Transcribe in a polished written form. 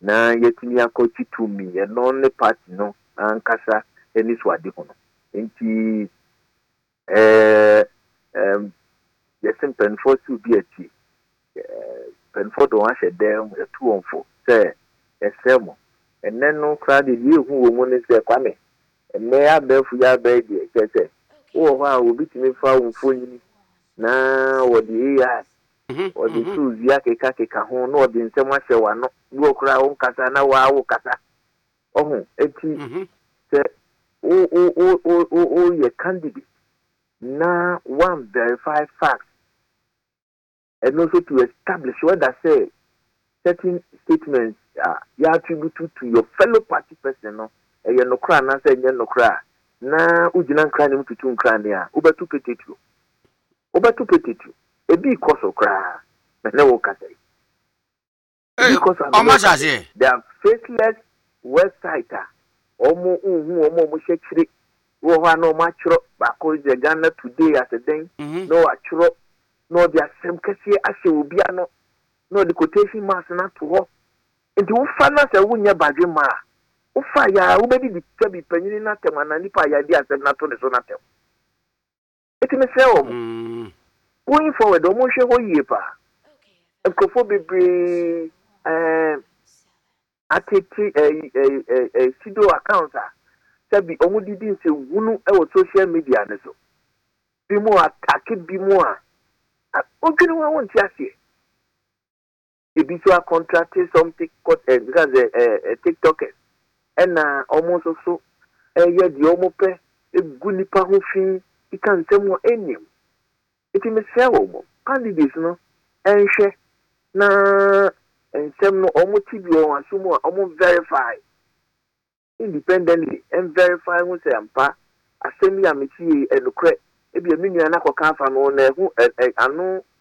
na yetimi akɔchi tumi no ne party no ankasa eni so ade ho no enti yesim penfo su bi ati penfo do ahye dem etu onfo say esemo enne no crowd dey hu wo mu ne say kwame enne ya befu ya be dey say wo ha obi timi fa onfo nyini na wodi ya wodi su zia keka ho na wodi nsem ahye wa no wo kra wo kasa na wa wo kasa ohun eti say o ye candidate na one verify facts and also to establish whether say certain statements you attribute to your fellow party person no you no kra na say you no kra na ugina nkra ne mtutu nkra ne a obetu petetu ebi koso kra na wo kasa because they are faceless website omo shekire wo ha no machro ba ko je Ghana today as a day no achro no dia sem kese ahye obi ano no the quotation marks na to ho enti wo fa na se wo nya badwe ma wo fa ya wo bedi di tabi panyini na tem na nipa ya di asem na to ne so na tem eti me se wo going forward o mo hwe ho yie pa ekofo bebre ateti sido account sabi omo didi nse wunu e social media ne so bi mo attack bi mo a odwini wa won ti ase ebi so a contract something because TikTokers and omo so ye di omo pe egu nipa ho fi ikan nsem enim eti me se wo candidates no enhwe na nsem no omo ti bi o asumo omo verify independently and verify who say asemi amiti enukre ebi emi nua na koka fa no na hu anu